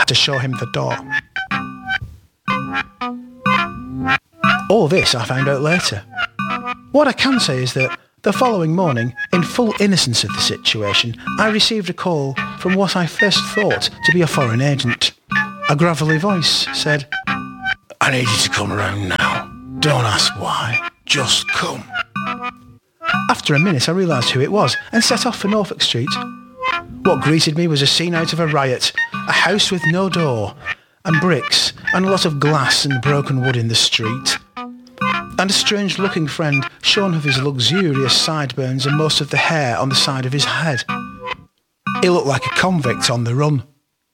had to show him the door. All this I found out later. What I can say is that the following morning, in full innocence of the situation, I received a call from what I first thought to be a foreign agent. A gravelly voice said, "I need you to come around now. Don't ask why. Just come." After a minute I realised who it was and set off for Norfolk Street. What greeted me was a scene out of a riot, a house with no door, and bricks, and a lot of glass and broken wood in the street. And a strange-looking friend shorn of his luxurious sideburns and most of the hair on the side of his head. He looked like a convict on the run.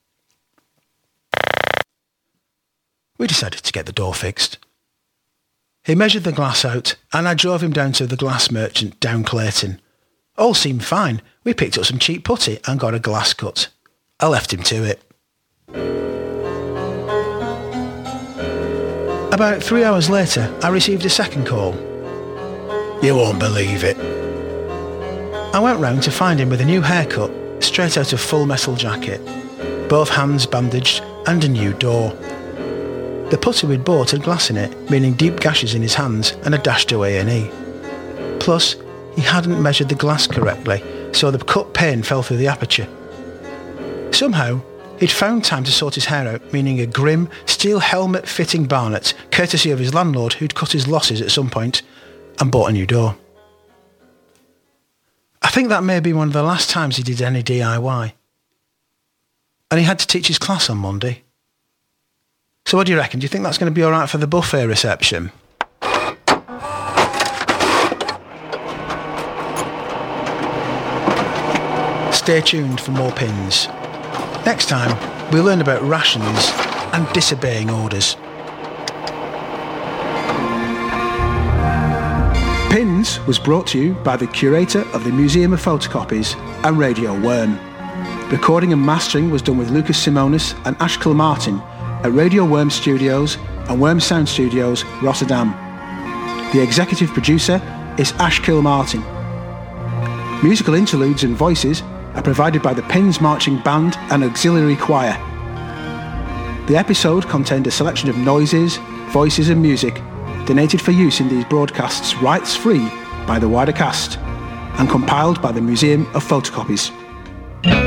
We decided to get the door fixed. He measured the glass out, and I drove him down to the glass merchant down Clayton. All seemed fine. We picked up some cheap putty and got a glass cut. I left him to it. About 3 hours later, I received a second call. "You won't believe it." I went round to find him with a new haircut, straight out of Full Metal Jacket, both hands bandaged and a new door. The putty we'd bought had glass in it, meaning deep gashes in his hands and a dashed away A&E. Plus, he hadn't measured the glass correctly, so the cut pane fell through the aperture. Somehow, he'd found time to sort his hair out, meaning a grim, steel helmet-fitting Barnett, courtesy of his landlord who'd cut his losses at some point, and bought a new door. I think that may have been one of the last times he did any DIY. And he had to teach his class on Monday. So what do you reckon? Do you think that's going to be alright for the buffet reception? Stay tuned for more pins. Next time, we'll learn about rations and disobeying orders. Pins was brought to you by the curator of the Museum of Photocopies and Radio Worm. Recording and mastering was done with Lucas Simonis and Ash Kilmartin at Radio Worm Studios and Worm Sound Studios, Rotterdam. The executive producer is Ash Kilmartin. Musical interludes and voices are provided by the Pins Marching Band and Auxiliary Choir. The episode contained a selection of noises, voices and music donated for use in these broadcasts rights-free by the wider cast and compiled by the Museum of Photocopies.